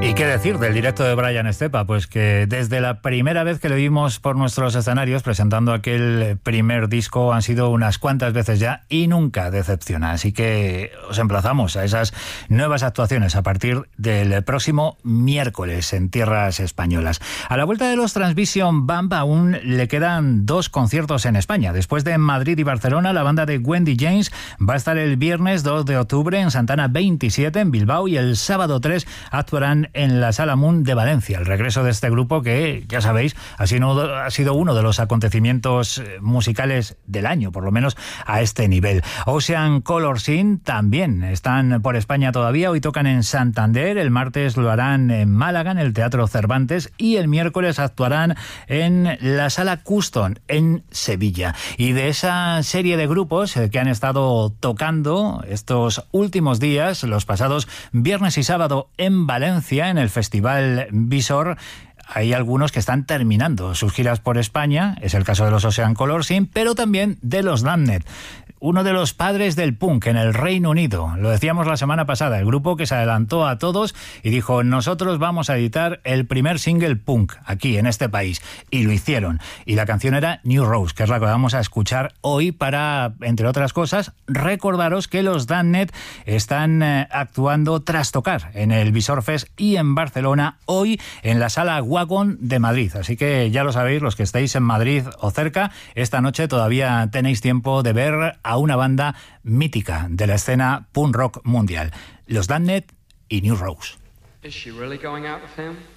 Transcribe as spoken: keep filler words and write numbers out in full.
¿Y qué decir del directo de Brian Estepa? Pues que desde la primera vez que lo vimos por nuestros escenarios presentando aquel primer disco han sido unas cuantas veces ya y nunca decepciona. Así que os emplazamos a esas nuevas actuaciones a partir del próximo miércoles en tierras españolas. A la vuelta de los Transvision Bump aún le quedan dos conciertos en España. Después de Madrid y Barcelona, la banda de Wendy James va a estar el viernes dos de octubre en Santana veintisiete en Bilbao y el sábado tres actuarán en la Sala Moon de Valencia. El regreso de este grupo que, ya sabéis, ha sido, ha sido uno de los acontecimientos musicales del año, por lo menos a este nivel. Ocean Color Scene también están por España todavía. Hoy tocan en Santander, el martes lo harán en Málaga, en el Teatro Cervantes, y el miércoles actuarán en la Sala Custom, en Sevilla. Y de esa serie de grupos que han estado tocando estos últimos días, los pasados viernes y sábado en Valencia, en el Festival Visor, hay algunos que están terminando sus giras por España. Es el caso de los Ocean Color Scene, pero también de los Damned, uno de los padres del punk en el Reino Unido. Lo decíamos la semana pasada, el grupo que se adelantó a todos y dijo: nosotros vamos a editar el primer single punk aquí en este país, y lo hicieron. Y la canción era New Rose, que es la que vamos a escuchar hoy para, entre otras cosas, recordaros que los Damned están eh, actuando tras tocar en el Visor Fest y en Barcelona, hoy en la Sala Wagon de Madrid. Así que ya lo sabéis, los que estéis en Madrid o cerca, esta noche todavía tenéis tiempo de ver a una banda mítica de la escena punk rock mundial, los Damned y New Rose. Is she really going out with him?